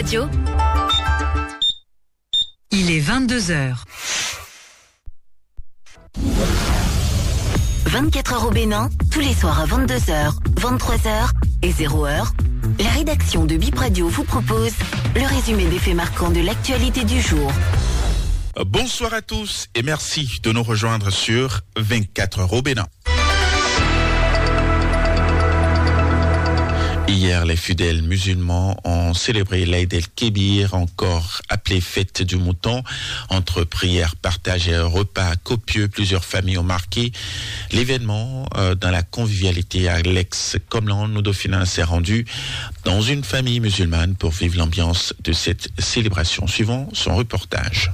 Radio. Il est 22h. 24 heures au Bénin, tous les soirs à 22h, 23h et 0h. La rédaction de Bip Radio vous propose le résumé des faits marquants de l'actualité du jour. Bonsoir à tous et merci de nous rejoindre sur 24 heures au Bénin. Hier, les fidèles musulmans ont célébré l'Aïd el-Kébir, encore appelée fête du mouton. Entre prières, partage et repas copieux, plusieurs familles ont marqué l'événement dans la convivialité. Alex Comlan, nous Dauphinins, s'est rendu dans une famille musulmane pour vivre l'ambiance de cette célébration. Suivant son reportage.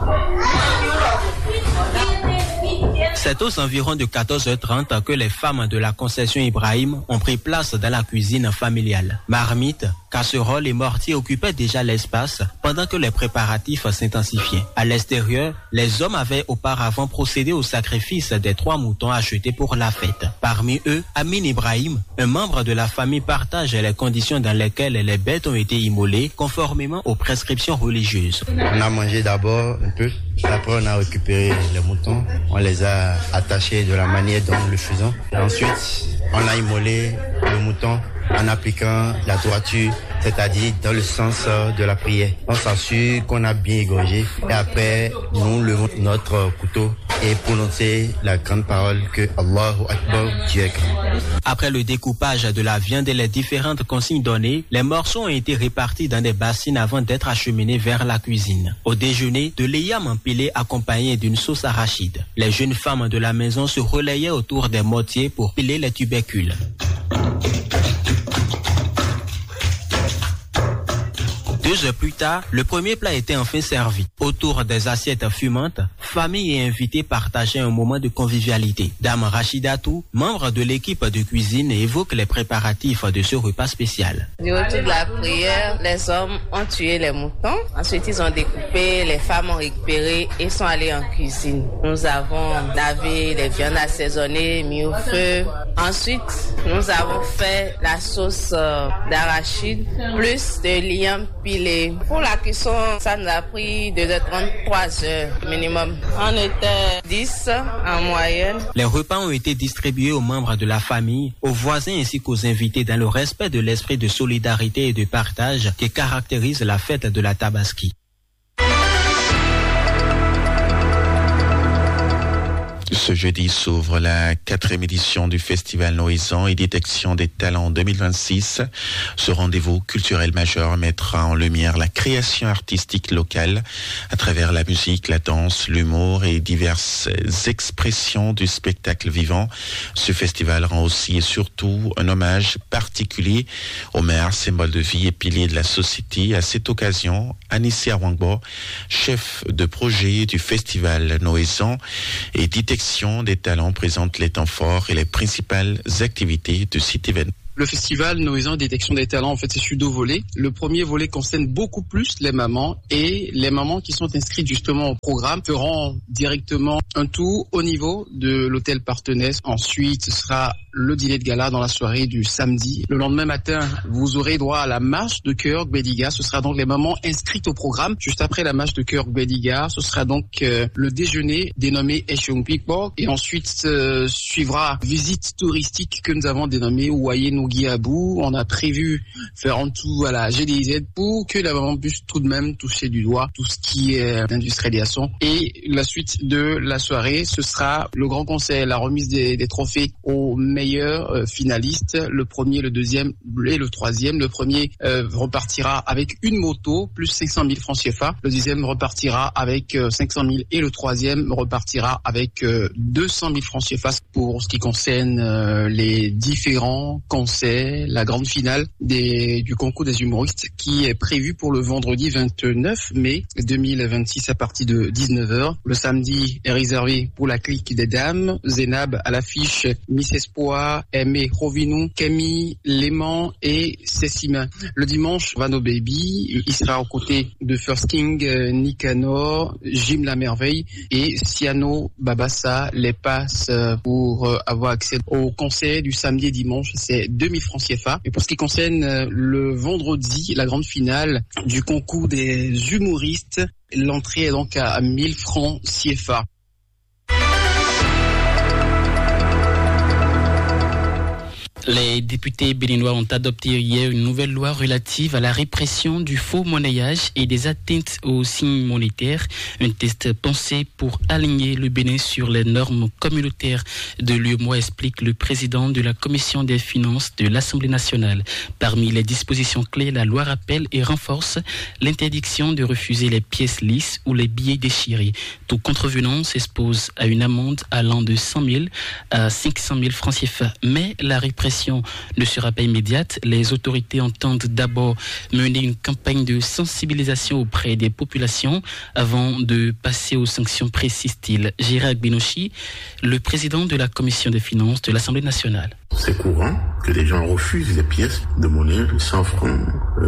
C'est aux environs de 14h30 que les femmes de la concession Ibrahim ont pris place dans la cuisine familiale. Marmites, casseroles et mortiers occupaient déjà l'espace pendant que les préparatifs s'intensifiaient. À l'extérieur, les hommes avaient auparavant procédé au sacrifice des 3 moutons achetés pour la fête. Parmi eux, Amin Ibrahim, un membre de la famille, partage les conditions dans lesquelles les bêtes ont été immolées conformément aux prescriptions religieuses. On a mangé d'abord un peu, après on a récupéré les moutons, on les a attachés de la manière dont nous le faisons. Et ensuite, on a immolé le mouton en appliquant la droiture, c'est-à-dire dans le sens de la prière. On s'assure qu'on a bien égorgé et après, nous levons notre couteau et prononcer la grande parole que Allahu Akbar, Dieu est grand. Après le découpage de la viande et les différentes consignes données, les morceaux ont été répartis dans des bassines avant d'être acheminés vers la cuisine. Au déjeuner, de l'ayam empilé accompagné d'une sauce arachide. Les jeunes femmes de la maison se relayaient autour des mortiers pour piler les tubercules. 2 heures plus tard, le premier plat était enfin servi. Autour des assiettes fumantes, famille et invités partageaient un moment de convivialité. Dame Rachidatou, membre de l'équipe de cuisine, évoque les préparatifs de ce repas spécial. Du retour de la prière, les hommes ont tué les moutons. Ensuite, ils ont découpé, les femmes ont récupéré et sont allées en cuisine. Nous avons lavé les viandes assaisonnées, mis au feu. Ensuite, nous avons fait la sauce d'arachide, plus de liam pilé. Pour la cuisson, ça nous a pris 2h30, 3h minimum. On était 10 en moyenne. Les repas ont été distribués aux membres de la famille, aux voisins ainsi qu'aux invités dans le respect de l'esprit de solidarité et de partage qui caractérise la fête de la Tabaski. Ce jeudi s'ouvre la 4e édition du Festival Noézan et Détection des Talents 2026. Ce rendez-vous culturel majeur mettra en lumière la création artistique locale à travers la musique, la danse, l'humour et diverses expressions du spectacle vivant. Ce festival rend aussi et surtout un hommage particulier aux mères, symbole de vie et piliers de la société. À cette occasion, Anissé Awangbo, chef de projet du Festival Noézan et Détection des Talents, présente les temps forts et les principales activités de cet événement. Le festival Noézan Détection des Talents, en fait, c'est sur 2 volets. Le premier volet concerne beaucoup plus les mamans et les mamans qui sont inscrites justement au programme feront directement un tour au niveau de l'hôtel partenaire. Ensuite, ce sera le dîner de gala dans la soirée du samedi. Le lendemain matin, vous aurez droit à la marche de cœur Gbediga. Ce sera donc les mamans inscrites au programme. Juste après la marche de cœur Gbediga, ce sera donc le déjeuner dénommé Eshung Pikbok. Et ensuite, suivra visite touristique que nous avons dénommée Ouayen Guiabou. On a prévu faire un tour à la GDZ pour que la maman puisse tout de même toucher du doigt tout ce qui est industrialisation. Et la suite de la soirée, ce sera le grand concert, la remise des trophées aux meilleurs finalistes. Le premier, le deuxième et le troisième. Le premier repartira avec une moto plus 500 000 francs CFA. Le deuxième repartira avec 500 000 et le troisième repartira avec 200 000 francs CFA. Pour ce qui concerne les différents concerts, la grande finale du concours des humoristes qui est prévu pour le vendredi 29 mai 2026 à partir de 19h. Le samedi est réservé pour la clique des dames. Zénab à l'affiche, Miss Espoir Kawa, Aimé Rovinou, Camille, Léman et Cessima. Le dimanche, Vano Baby, il sera aux côtés de First King, Nicanor, Jim la Merveille et Siano Babassa. Les passes pour avoir accès au concert du samedi et dimanche, c'est 2000 francs CFA. Et pour ce qui concerne le vendredi, la grande finale du concours des humoristes, l'entrée est donc à 1000 francs CFA. Les députés béninois ont adopté hier une nouvelle loi relative à la répression du faux monnayage et des atteintes aux signes monétaires. Un test pensé pour aligner le Bénin sur les normes communautaires de l'UEMOA, explique le président de la Commission des finances de l'Assemblée nationale. Parmi les dispositions clés, la loi rappelle et renforce l'interdiction de refuser les pièces lisses ou les billets déchirés. Tout contrevenant s'expose à une amende allant de 100 000 à 500 000 francs CFA. Mais la répression ne sera pas immédiate. Les autorités entendent d'abord mener une campagne de sensibilisation auprès des populations avant de passer aux sanctions, précise-t-il. Gérard Binochi, le président de la Commission des finances de l'Assemblée nationale. C'est courant que les gens refusent les pièces de monnaie, 100 francs,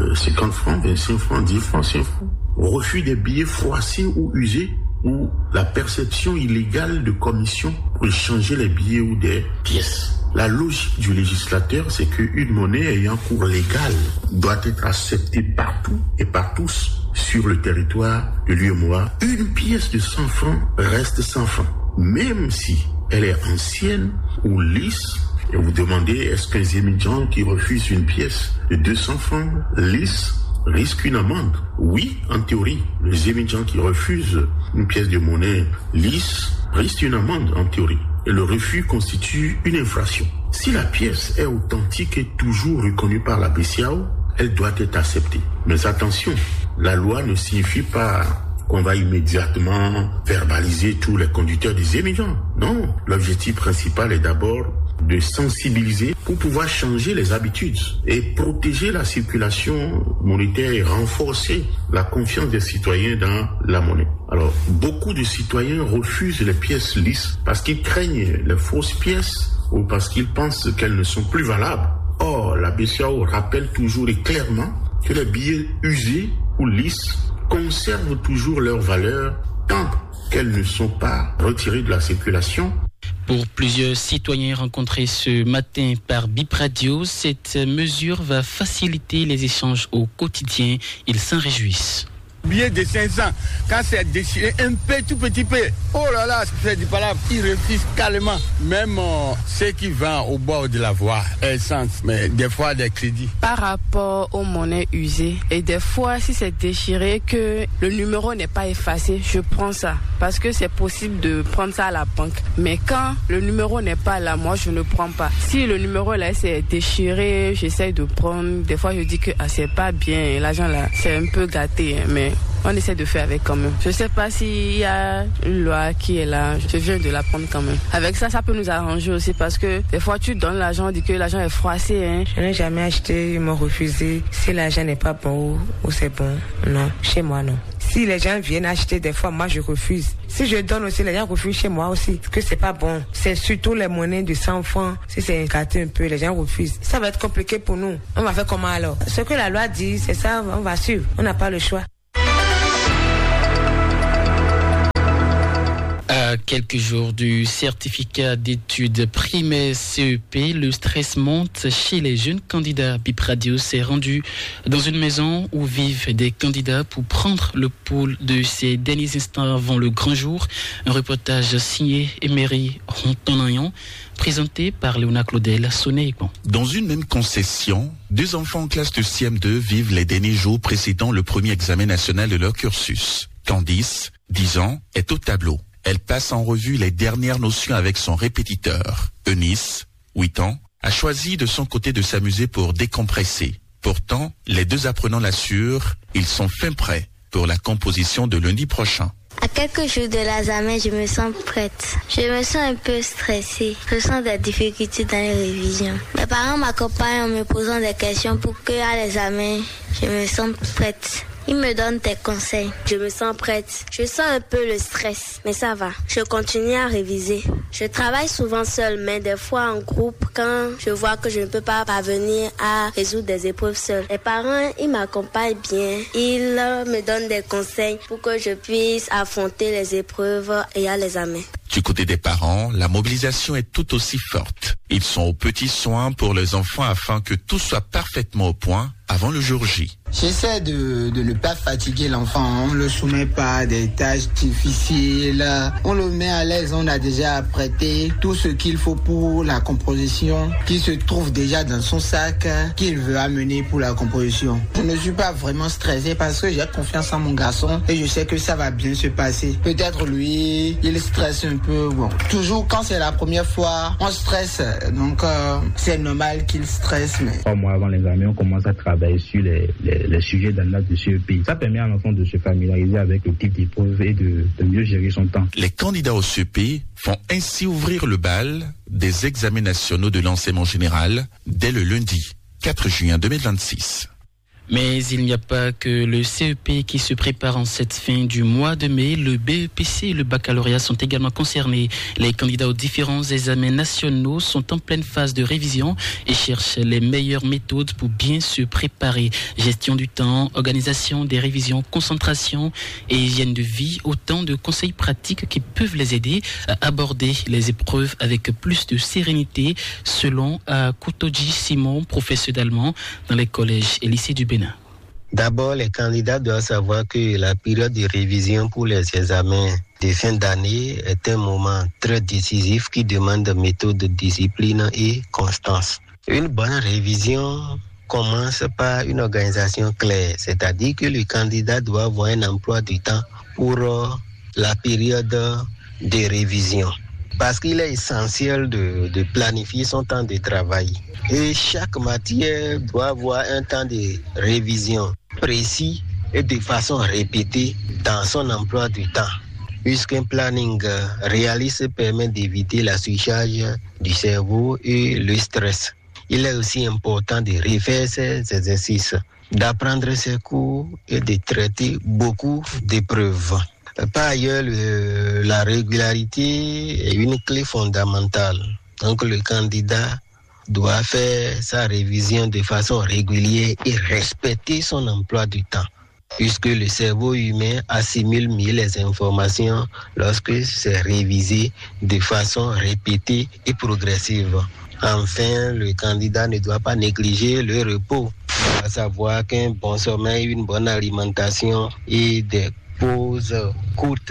50 francs, 25 francs, 10 francs, 5 francs. On refuse des billets froissés ou usés, ou la perception illégale de commission pour échanger les billets ou des pièces. La logique du législateur, c'est qu'une monnaie ayant cours légal doit être acceptée partout et par tous sur le territoire de l'UEMOA. Une pièce de 100 francs reste 100 francs, même si elle est ancienne ou lisse. Et vous demandez, est-ce qu'un émigrant qui refuse une pièce de 200 francs lisse risque une amende? Oui, en théorie. Les émigrants qui refusent une pièce de monnaie lisse risquent une amende, en théorie. Et le refus constitue une infraction. Si la pièce est authentique et toujours reconnue par la BCAO, elle doit être acceptée. Mais attention, la loi ne signifie pas qu'on va immédiatement verbaliser tous les conducteurs des émigrants. Non, l'objectif principal est d'abord de sensibiliser pour pouvoir changer les habitudes et protéger la circulation monétaire et renforcer la confiance des citoyens dans la monnaie. Alors, beaucoup de citoyens refusent les pièces lisses parce qu'ils craignent les fausses pièces ou parce qu'ils pensent qu'elles ne sont plus valables. Or, la BCAO rappelle toujours et clairement que les billets usés ou lisses conservent toujours leur valeur tant qu'elles ne sont pas retirées de la circulation. Pour plusieurs citoyens rencontrés ce matin par Bip Radio, cette mesure va faciliter les échanges au quotidien. Ils s'en réjouissent. Billet de 500, quand c'est déchiré un peu, tout petit peu, oh là là, c'est du palabre, ils refusent carrément. Même ceux qui vendent au bord de la voie, essence, mais des fois des crédits. Par rapport aux monnaies usées, et des fois, si c'est déchiré, que le numéro n'est pas effacé, je prends ça. Parce que c'est possible de prendre ça à la banque. Mais quand le numéro n'est pas là, moi, je ne prends pas. Si le numéro là, c'est déchiré, j'essaie de prendre. Des fois, je dis que c'est pas bien, l'argent là, c'est un peu gâté, mais on essaie de faire avec quand même. Je sais pas s'il y a une loi qui est là, je viens de la prendre quand même. Avec ça, ça peut nous arranger aussi parce que des fois tu donnes l'argent, on dit que l'argent est froissé. Hein. Je n'ai jamais acheté, ils m'ont refusé. Si l'argent n'est pas bon ou c'est bon, non. Chez moi, non. Si les gens viennent acheter, des fois, moi je refuse. Si je donne aussi, les gens refusent chez moi aussi. Parce que c'est pas bon. C'est surtout les monnaies de 100 francs. Si c'est écarté un peu, les gens refusent. Ça va être compliqué pour nous. On va faire comment alors? Ce que la loi dit, c'est ça, on va suivre. On n'a pas le choix. À quelques jours du certificat d'études primaires CEP, le stress monte chez les jeunes candidats. Bip Radio s'est rendu dans une maison où vivent des candidats pour prendre le pouls de ces derniers instants avant le grand jour. Un reportage signé Emery Rontonayon, présenté par Léona Claudel Soné-Egon. Dans une même concession, 2 enfants en classe de CM2 vivent les derniers jours précédant le premier examen national de leur cursus. Candice, 10 ans, est au tableau. Elle passe en revue les dernières notions avec son répétiteur. Eunice, 8 ans, a choisi de son côté de s'amuser pour décompresser. Pourtant, les 2 apprenants l'assurent, ils sont fin prêts pour la composition de lundi prochain. À quelques jours de l'examen, je me sens prête. Je me sens un peu stressée. Je sens des difficultés dans les révisions. Mes parents m'accompagnent en me posant des questions pour qu'à l'examen, je me sente prête. Il me donne des conseils. Je me sens prête. Je sens un peu le stress, mais ça va. Je continue à réviser. Je travaille souvent seule, mais des fois en groupe quand je vois que je ne peux pas parvenir à résoudre des épreuves seule. Les parents, ils m'accompagnent bien. Ils me donnent des conseils pour que je puisse affronter les épreuves et à les amener. Du côté des parents, la mobilisation est tout aussi forte. Ils sont aux petits soins pour les enfants afin que tout soit parfaitement au point avant le jour J. J'essaie de ne pas fatiguer l'enfant. On ne le soumet pas à des tâches difficiles. On le met à l'aise. On a déjà apprêté tout ce qu'il faut pour la composition qui se trouve déjà dans son sac qu'il veut amener pour la composition. Je ne suis pas vraiment stressé parce que j'ai confiance en mon garçon et je sais que ça va bien se passer. Peut-être lui, il stresse un peu. Bon, toujours quand c'est la première fois, on stresse. Donc c'est normal qu'il stresse. Mais 3 mois avant l'examen, on commence à travailler sur les sujets dans notre CEP. Ça permet à l'enfant de se familiariser avec le type d'épreuve et de mieux gérer son temps. Les candidats au CEP font ainsi ouvrir le bal des examens nationaux de l'enseignement général dès le lundi 4 juin 2026. Mais il n'y a pas que le CEP qui se prépare en cette fin du mois de mai. Le BEPC et le baccalauréat sont également concernés. Les candidats aux différents examens nationaux sont en pleine phase de révision et cherchent les meilleures méthodes pour bien se préparer. Gestion du temps, organisation des révisions, concentration et hygiène de vie, autant de conseils pratiques qui peuvent les aider à aborder les épreuves avec plus de sérénité, selon Koutoji Simon, professeur d'allemand dans les collèges et lycées du Bénin. D'abord, les candidats doivent savoir que la période de révision pour les examens de fin d'année est un moment très décisif qui demande méthode, discipline et constance. Une bonne révision commence par une organisation claire, c'est-à-dire que le candidat doit avoir un emploi du temps pour la période de révision. Parce qu'il est essentiel de planifier son temps de travail. Et chaque matière doit avoir un temps de révision précis et de façon répétée dans son emploi du temps. Puisqu'un planning réaliste permet d'éviter la surcharge du cerveau et le stress. Il est aussi important de refaire ces exercices, d'apprendre ses cours et de traiter beaucoup d'épreuves. Par ailleurs, la régularité est une clé fondamentale. Donc le candidat doit faire sa révision de façon régulière et respecter son emploi du temps. Puisque le cerveau humain assimile mieux les informations lorsque c'est révisé de façon répétée et progressive. Enfin, le candidat ne doit pas négliger le repos. À savoir qu'un bon sommeil, une bonne alimentation et des pauses courtes.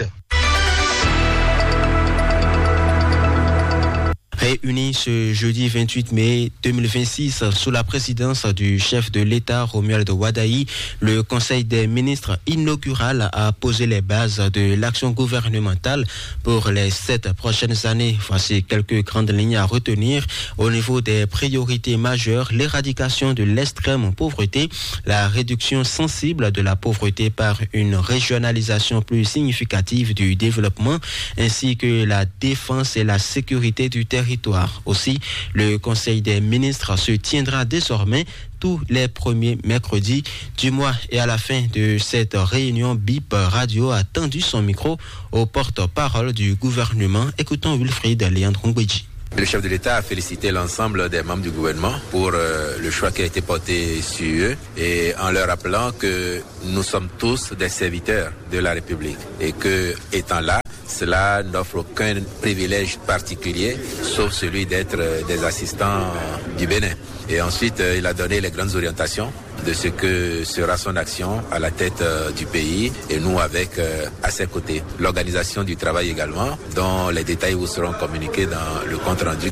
Réunis ce jeudi 28 mai 2026 sous la présidence du chef de l'État Romuald Wadaï, le Conseil des ministres inaugural a posé les bases de l'action gouvernementale pour les 7 prochaines années. Voici quelques grandes lignes à retenir. Au niveau des priorités majeures, l'éradication de l'extrême pauvreté, la réduction sensible de la pauvreté par une régionalisation plus significative du développement, ainsi que la défense et la sécurité du territoire. Aussi, le Conseil des ministres se tiendra désormais tous les premiers mercredis du mois. Et à la fin de cette réunion, BIP Radio a tendu son micro au porte-parole du gouvernement. Écoutons Wilfried Léandre-Ngweji. Le chef de l'État a félicité l'ensemble des membres du gouvernement pour le choix qui a été porté sur eux et en leur rappelant que nous sommes tous des serviteurs de la République et que, étant là, cela n'offre aucun privilège particulier, sauf celui d'être des assistants du Bénin. Et ensuite, il a donné les grandes orientations de ce que sera son action à la tête du pays et nous avec à ses côtés. L'organisation du travail également, dont les détails vous seront communiqués dans le compte rendu.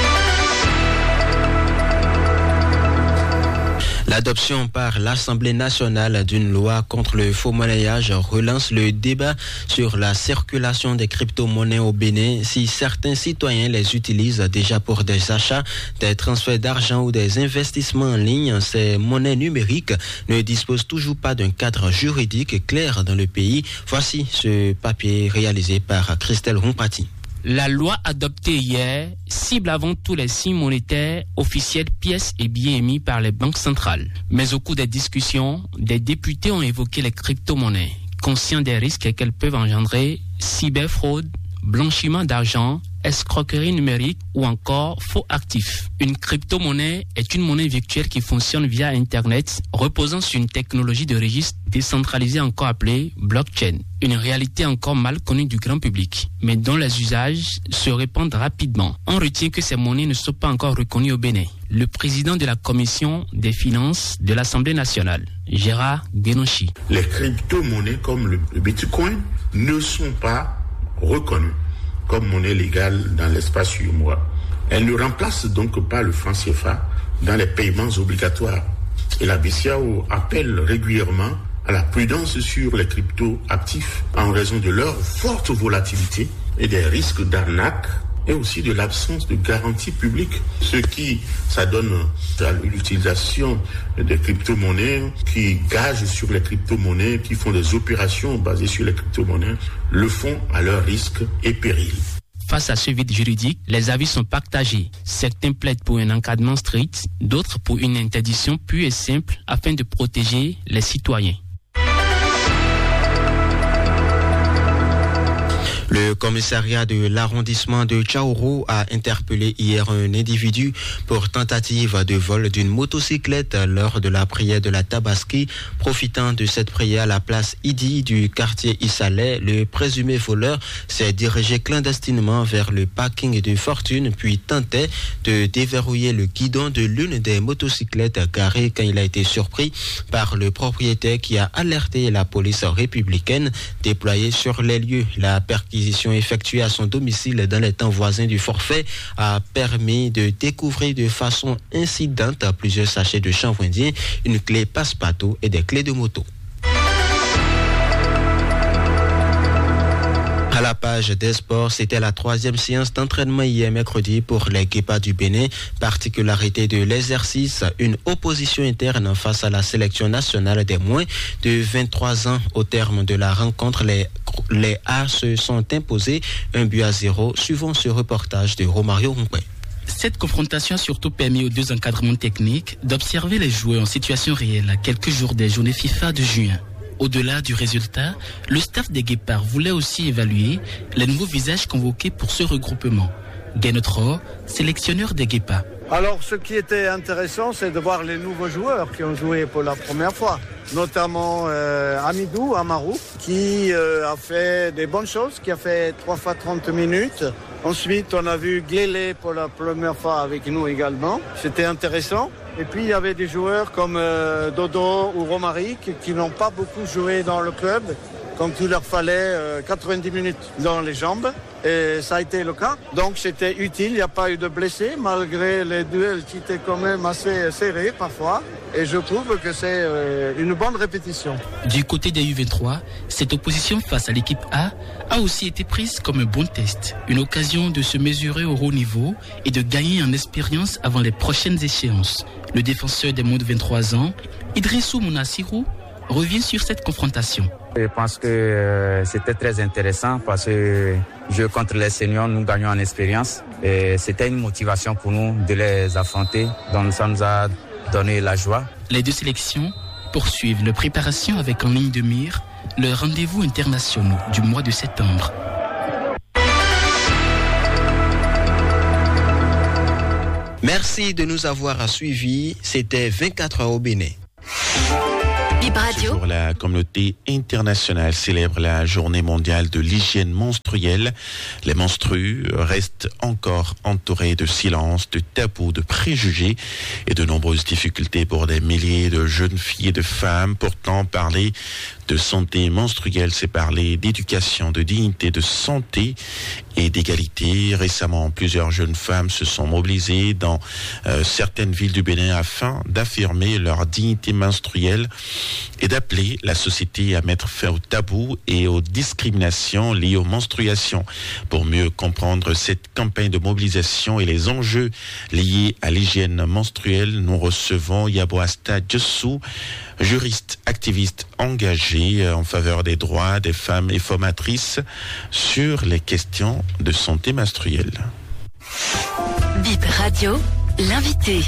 L'adoption par l'Assemblée nationale d'une loi contre le faux-monnayage relance le débat sur la circulation des crypto-monnaies au Bénin. Si certains citoyens les utilisent déjà pour des achats, des transferts d'argent ou des investissements en ligne, ces monnaies numériques ne disposent toujours pas d'un cadre juridique clair dans le pays. Voici ce papier réalisé par Christelle Rompati. La loi adoptée hier cible avant tout les signes monétaires officiels, pièces et billets émis par les banques centrales. Mais au cours des discussions, des députés ont évoqué les crypto-monnaies, conscients des risques qu'elles peuvent engendrer, cyberfraude, blanchiment d'argent, escroquerie numérique ou encore faux actifs. Une crypto-monnaie est une monnaie virtuelle qui fonctionne via Internet, reposant sur une technologie de registre décentralisée encore appelée blockchain. Une réalité encore mal connue du grand public, mais dont les usages se répandent rapidement. On retient que ces monnaies ne sont pas encore reconnues au Bénin. Le président de la commission des finances de l'Assemblée nationale, Gérard Guénonchi. Les crypto-monnaies comme le Bitcoin ne sont pas reconnues comme monnaie légale dans l'espace UEMOA. Elle ne remplace donc pas le franc CFA dans les paiements obligatoires. Et la BCEAO appelle régulièrement à la prudence sur les crypto-actifs en raison de leur forte volatilité et des risques d'arnaque et aussi de l'absence de garantie publique. Ceux qui s'adonnent à l'utilisation des crypto-monnaies, qui gagent sur les crypto-monnaies, qui font des opérations basées sur les crypto-monnaies, le font à leur risque et péril. Face à ce vide juridique, les avis sont partagés. Certains plaident pour un encadrement strict, d'autres pour une interdiction pure et simple afin de protéger les citoyens. Le commissariat de l'arrondissement de Tchaourou a interpellé hier un individu pour tentative de vol d'une motocyclette lors de la prière de la Tabaski. Profitant de cette prière à la place Idi du quartier Issalais, le présumé voleur s'est dirigé clandestinement vers le parking de Fortune puis tentait de déverrouiller le guidon de l'une des motocyclettes garées quand il a été surpris par le propriétaire qui a alerté la police républicaine déployée sur les lieux. La perquisition effectuée à son domicile dans les temps voisins du forfait a permis de découvrir de façon incidente plusieurs sachets de chanvre indien, une clé passe-partout et des clés de moto. À la page des sports, c'était la 3e séance d'entraînement hier mercredi pour les Guépas du Bénin. Particularité de l'exercice, une opposition interne face à la sélection nationale des moins de 23 ans. Au terme de la rencontre, les A se sont imposés 1-0, suivant ce reportage de Romario Rompé. Cette confrontation a surtout permis aux deux encadrements techniques d'observer les joueurs en situation réelle à quelques jours des journées FIFA de juin. Au-delà du résultat, le staff des Guépards voulait aussi évaluer les nouveaux visages convoqués pour ce regroupement. Guénotro, sélectionneur des Guépards. Alors, ce qui était intéressant, c'est de voir les nouveaux joueurs qui ont joué pour la première fois. Notamment Amidou Amarou, qui a fait des bonnes choses, qui a fait 3 fois 30 minutes. Ensuite, on a vu Glélé pour la première fois avec nous également. C'était intéressant. Et puis, il y avait des joueurs comme Dodo ou Romaric qui n'ont pas beaucoup joué dans le club, comme il leur fallait 90 minutes dans les jambes. Et ça a été le cas. Donc, c'était utile. Il n'y a pas eu de blessés, malgré les duels qui étaient quand même assez serrés parfois. Et je trouve que c'est une bonne répétition. Du côté des U23, cette opposition face à l'équipe A a aussi été prise comme un bon test. Une occasion de se mesurer au haut niveau et de gagner en expérience avant les prochaines échéances. Le défenseur des moins de 23 ans, Idrissou Mounassirou, revient sur cette confrontation. Je pense que c'était très intéressant parce que jeu contre les seniors, nous gagnons en expérience. Et c'était une motivation pour nous de les affronter. Donc ça nous a donné la joie. Les deux sélections poursuivent leur préparation avec en ligne de mire leurs rendez-vous internationaux du mois de septembre. Merci de nous avoir suivis. C'était 24 heures au Bénin. Pour la communauté internationale célèbre la journée mondiale de l'hygiène menstruelle. Les menstrues restent encore entourés de silence, de tabous, de préjugés et de nombreuses difficultés pour des milliers de jeunes filles et de femmes. Pourtant, parler de santé menstruelle, c'est parler d'éducation, de dignité, de santé et d'égalité. Récemment, plusieurs jeunes femmes se sont mobilisées dans certaines villes du Bénin afin d'affirmer leur dignité menstruelle et d'appeler la société à mettre fin aux tabous et aux discriminations liées aux menstruations. Pour mieux comprendre cette campagne de mobilisation et les enjeux liés à l'hygiène menstruelle, nous recevons Yaboasta Djessou, juriste, activiste engagé en faveur des droits des femmes et formatrice sur les questions de santé menstruelle. Bip Radio, l'invité.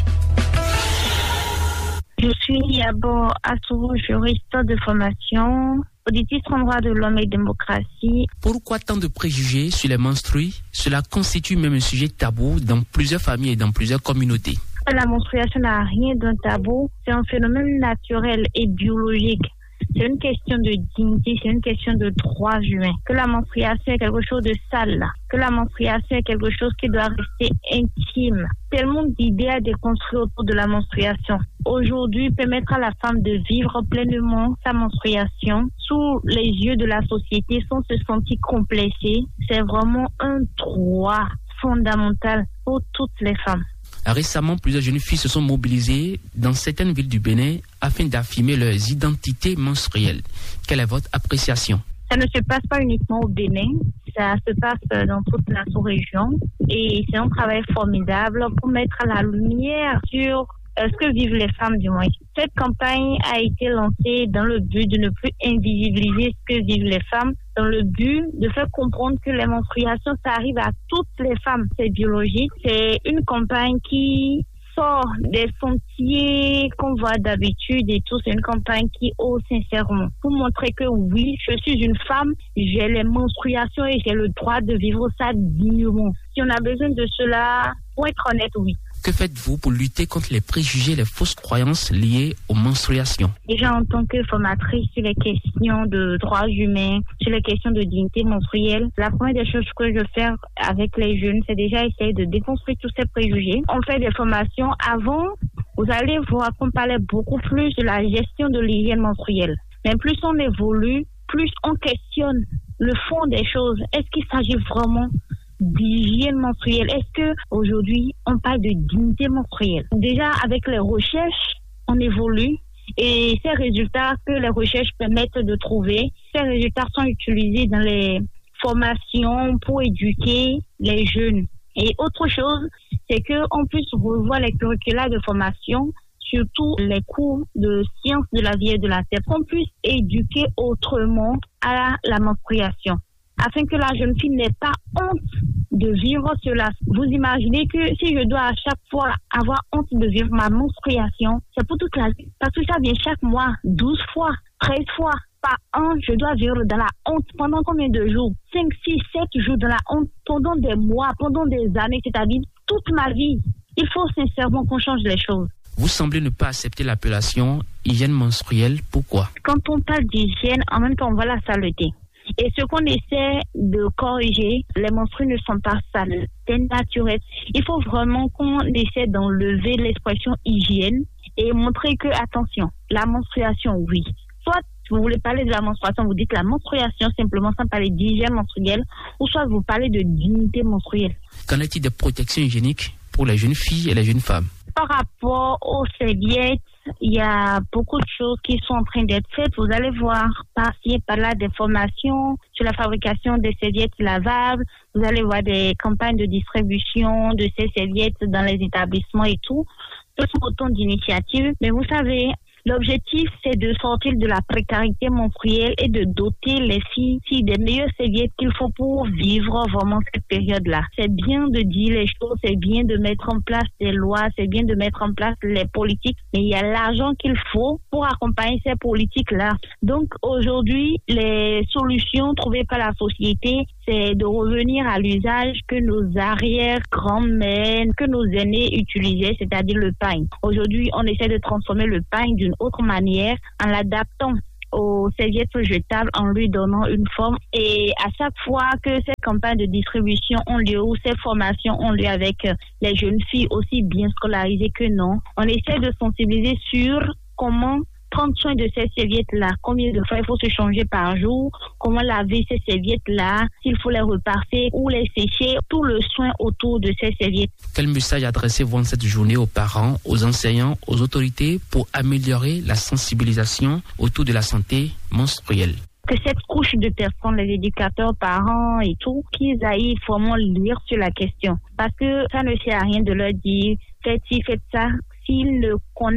Je suis Yabo Assou, juriste de formation, auditrice en droit de l'homme et démocratie. Pourquoi tant de préjugés sur les menstrues? Cela constitue même un sujet tabou dans plusieurs familles et dans plusieurs communautés. La menstruation n'a rien d'un tabou, c'est un phénomène naturel et biologique. C'est une question de dignité, c'est une question de droits humains. Que la menstruation est quelque chose de sale, que la menstruation est quelque chose qui doit rester intime. Tellement d'idées à déconstruire autour de la menstruation. Aujourd'hui, permettre à la femme de vivre pleinement sa menstruation sous les yeux de la société sans se sentir complexée, c'est vraiment un droit fondamental pour toutes les femmes. Récemment, plusieurs jeunes filles se sont mobilisées dans certaines villes du Bénin afin d'affirmer leurs identités menstruelles. Quelle est votre appréciation? Ça ne se passe pas uniquement au Bénin, ça se passe dans toute la sous-région et c'est un travail formidable pour mettre la lumière sur ce que vivent les femmes du moins. Cette campagne a été lancée dans le but de ne plus invisibiliser ce que vivent les femmes, dans le but de faire comprendre que les menstruations, ça arrive à toutes les femmes. C'est biologique. C'est une campagne qui sort des sentiers qu'on voit d'habitude et tout. C'est une campagne qui ose sincèrement pour montrer que oui, je suis une femme, j'ai les menstruations et j'ai le droit de vivre ça dignement. Si on a besoin de cela, pour être honnête, oui. Que faites-vous pour lutter contre les préjugés et les fausses croyances liées aux menstruations? Déjà, en tant que formatrice sur les questions de droits humains, sur les questions de dignité menstruelle, la première des choses que je fais avec les jeunes, c'est déjà essayer de déconstruire tous ces préjugés. On fait des formations. Avant, vous allez voir qu'on parlait beaucoup plus de la gestion de l'hygiène menstruelle. Mais plus on évolue, plus on questionne le fond des choses. Est-ce qu'il s'agit vraiment d'hygiène menstruelle? Est-ce que aujourd'hui on parle de dignité menstruelle? Déjà avec les recherches, on évolue et ces résultats que les recherches permettent de trouver, ces résultats sont utilisés dans les formations pour éduquer les jeunes. Et autre chose, c'est qu'on puisse revoir les curricula de formation, surtout les cours de sciences de la vie et de la terre, qu'on puisse éduquer autrement à la menstruation, afin que la jeune fille n'ait pas honte de vivre cela. Vous imaginez que si je dois à chaque fois avoir honte de vivre ma menstruation, c'est pour toute la vie. Parce que ça vient chaque mois, 12 fois, 13 fois par an, je dois vivre dans la honte pendant combien de jours? 5, 6, 7 jours dans la honte pendant des mois, pendant des années, c'est-à-dire toute ma vie. Il faut sincèrement qu'on change les choses. Vous semblez ne pas accepter l'appellation hygiène menstruelle. Pourquoi? Quand on parle d'hygiène, en même temps, on voit la saleté. Et ce qu'on essaie de corriger, les menstrues ne sont pas sales, c'est naturel. Il faut vraiment qu'on essaie d'enlever l'expression hygiène et montrer que, attention, la menstruation, oui. Soit vous voulez parler de la menstruation, vous dites la menstruation simplement sans parler d'hygiène menstruelle, ou soit vous parlez de dignité menstruelle. Qu'en est-il de protection hygiénique pour les jeunes filles et les jeunes femmes? Par rapport aux serviettes, il y a beaucoup de choses qui sont en train d'être faites. Vous allez voir par-ci et par-là des formations sur la fabrication des serviettes lavables. Vous allez voir des campagnes de distribution de ces serviettes dans les établissements et tout. Ce sont autant d'initiatives. Mais vous savez, l'objectif, c'est de sortir de la précarité menstruelle et de doter les filles des meilleures serviettes qu'il faut pour vivre vraiment cette période-là. C'est bien de dire les choses, c'est bien de mettre en place des lois, c'est bien de mettre en place les politiques, mais il y a l'argent qu'il faut pour accompagner ces politiques-là. Donc aujourd'hui, les solutions trouvées par la société, c'est de revenir à l'usage que nos arrière-grands-mères, que nos aînés utilisaient, c'est-à-dire le pagne. Aujourd'hui, on essaie de transformer le pagne d'une autre manière en l'adaptant aux serviettes jetables, en lui donnant une forme. Et à chaque fois que ces campagnes de distribution ont lieu ou ces formations ont lieu avec les jeunes filles aussi bien scolarisées que non, on essaie de sensibiliser sur comment prendre soin de ces serviettes-là, combien de fois il faut se changer par jour, comment laver ces serviettes-là, s'il faut les repasser ou les sécher, tout le soin autour de ces serviettes. Quel message adressez-vous en cette journée aux parents, aux enseignants, aux autorités pour améliorer la sensibilisation autour de la santé menstruelle? Que cette couche de personnes, les éducateurs, parents et tout, qu'ils aillent vraiment lire sur la question. Parce que ça ne sert à rien de leur dire, faites ci, faites ça, s'ils ne connaissent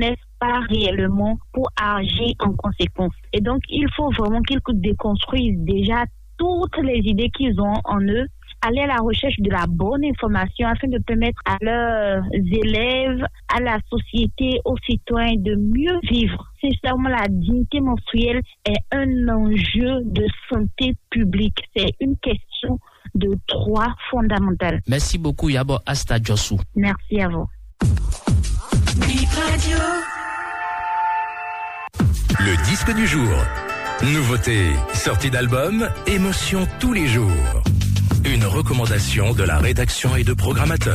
pas réellement pour agir en conséquence. Et donc, il faut vraiment qu'ils déconstruisent déjà toutes les idées qu'ils ont en eux, aller à la recherche de la bonne information afin de permettre à leurs élèves, à la société, aux citoyens de mieux vivre. Sincèrement, la dignité menstruelle est un enjeu de santé publique. C'est une question de droit fondamental. Merci beaucoup, Yabo Asta Djossou. Merci à vous. Le disque du jour. Nouveauté, sortie d'album, émotion tous les jours. Une recommandation de la rédaction et de programmateurs.